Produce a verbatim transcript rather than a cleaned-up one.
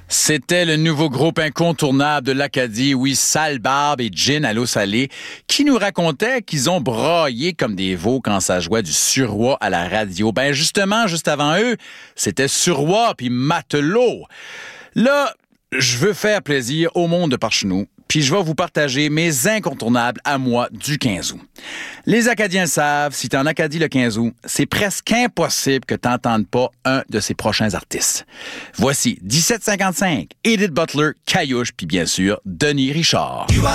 C'était le nouveau groupe incontournable de l'Acadie, oui, Sale Barbe et Gin à l'eau salée, qui nous racontaient qu'ils ont braillé comme des veaux quand ça jouait du suroît à la radio. Ben justement, juste avant eux, c'était suroît puis matelot. Là, je veux faire plaisir au monde de par chez nous, puis je vais vous partager mes incontournables à moi du quinze août. Les Acadiens savent, si t'es en Acadie le quinze août, c'est presque impossible que t'entendes pas un de ses prochains artistes. Voici dix-sept cinquante-cinq, Edith Butler, Caillouche, puis bien sûr, Denis Richard. You are